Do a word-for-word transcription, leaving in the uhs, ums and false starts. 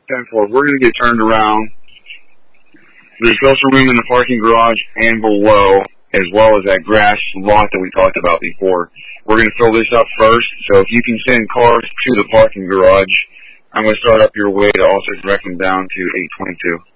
ten four. We're going to get turned around. There's also room in the parking garage and below, as well as that grass lot that we talked about before. We're going to fill this up first, so if you can send cars to the parking garage, I'm going to start up your way to also direct them down to eight twenty-two.